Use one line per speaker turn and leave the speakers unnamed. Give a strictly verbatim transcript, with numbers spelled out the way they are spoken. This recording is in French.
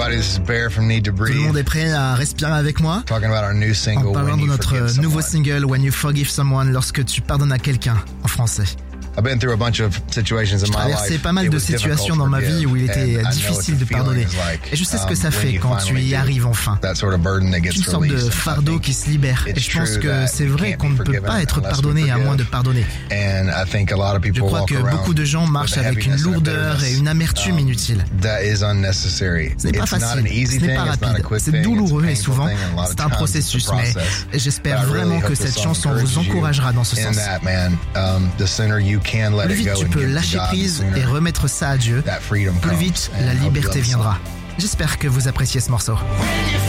Everybody's bare from need to
Tout le
breathe.
monde est prêt à respirer avec moi?
Talking about our new single,
En parlant
When
de
You
notre
Forgive
nouveau
Someone.
single When You Forgive Someone, lorsque tu pardonnes à quelqu'un, en français.
I've been through a bunch of situations in
J'ai
my
traversé
life.
pas mal
It
de
was difficult
situations
to
dans ma vie
forgive,
où il était
and I know what
difficile
the
de
feeling
pardonner.
is like,
Et je sais ce que
um,
ça
when
fait
you
quand tu
finally
y
do.
arrives enfin.
That sort of burden that gets
Une sorte de
released. And I
fardeau
think
qui se libère. Et
it's
je pense
true
que
that
c'est
you
vrai
can't
qu'on
be
ne peut
forgiven
pas être
unless we
pardonné à
forgive.
moins de pardonner.
And I think a lot of
Je
people
crois
walk
que
around
beaucoup de gens marchent
with a
avec une
heaviness and a
lourdeur et
bitterness,
une amertume
um,
inutile.
That is unnecessary.
Ce n'est pas
It's not an
facile,
easy
ce n'est
thing,
pas
it's not a
rapide,
quick
c'est
thing, it's a
douloureux et
painful
souvent
thing, and a lot of
c'est un
times it's a
processus, mais
process.
j'espère
But I really
vraiment
hope
que
this
cette
song
chanson vous
encourages you
encouragera dans ce
in
sens.
that, man. Um, the sooner you can let
Plus
it
vite
go
tu
and
peux
give it to
lâcher
God, the
prise
sooner
et remettre ça à Dieu,
that freedom
plus
comes.
vite
And
la
I hope you
liberté
love the song.
viendra. J'espère que vous appréciez ce morceau.